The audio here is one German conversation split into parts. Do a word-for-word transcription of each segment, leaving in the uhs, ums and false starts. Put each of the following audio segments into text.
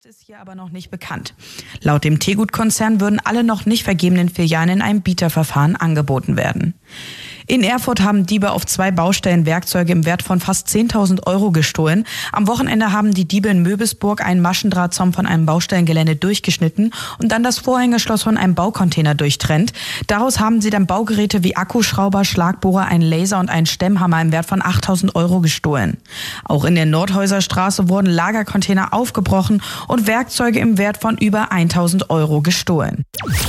Ist hier aber noch nicht bekannt. Laut dem Tegut-Konzern würden alle noch nicht vergebenen Filialen in einem Bieterverfahren angeboten werden. In Erfurt haben Diebe auf zwei Baustellen Werkzeuge im Wert von fast zehntausend Euro gestohlen. Am Wochenende haben die Diebe in Möbisburg einen Maschendrahtzaun von einem Baustellengelände durchgeschnitten und dann das Vorhängeschloss von einem Baucontainer durchtrennt. Daraus haben sie dann Baugeräte wie Akkuschrauber, Schlagbohrer, einen Laser und einen Stemmhammer im Wert von achttausend Euro gestohlen. Auch in der Nordhäuserstraße wurden Lagercontainer aufgebrochen und Werkzeuge im Wert von über tausend Euro gestohlen.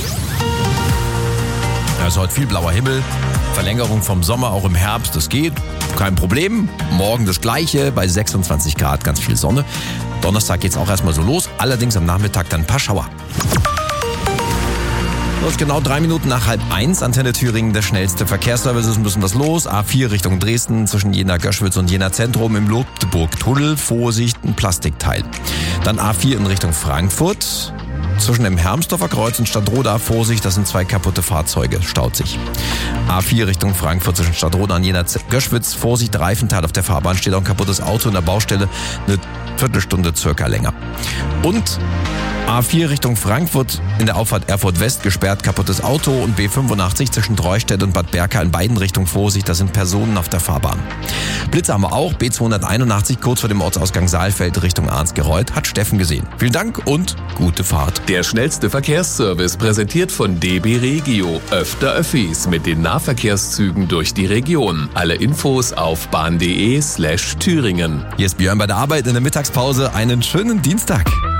Ja, ist heute viel blauer Himmel. Verlängerung vom Sommer auch im Herbst, das geht, kein Problem. Morgen das Gleiche, bei sechsundzwanzig Grad, ganz viel Sonne. Donnerstag geht's auch erstmal so los, allerdings am Nachmittag dann ein paar Schauer. So ist genau drei Minuten nach halb eins, Antenne Thüringen, der schnellste Verkehrsservice, ist ein bisschen was los. A vier Richtung Dresden, zwischen Jena-Göschwitz und Jena-Zentrum im Lobdeburg-Tunnel, Vorsicht, ein Plastikteil. Dann A vier in Richtung Frankfurt. Zwischen dem Hermsdorfer Kreuz und Stadtroda, Vorsicht, das sind zwei kaputte Fahrzeuge, staut sich. A vier Richtung Frankfurt zwischen Stadtroda und Jena-Göschwitz, Vorsicht, Reifenteil auf der Fahrbahn, steht auch ein kaputtes Auto in der Baustelle, eine Viertelstunde circa länger. Und A vier Richtung Frankfurt in der Auffahrt Erfurt West gesperrt, kaputtes Auto und B fünfundachtzig zwischen Treustedt und Bad Berka in beiden Richtungen, Vorsicht, da sind Personen auf der Fahrbahn. Blitze haben wir auch, B zweihunderteinundachtzig kurz vor dem Ortsausgang Saalfeld Richtung Arnsgereuth, hat Steffen gesehen. Vielen Dank und gute Fahrt. Der schnellste Verkehrsservice präsentiert von D B Regio. Öfter Öffis mit den Nahverkehrszügen durch die Region. Alle Infos auf bahn.de slash Thüringen. Hier ist Björn bei der Arbeit in der Mittagspause. Einen schönen Dienstag.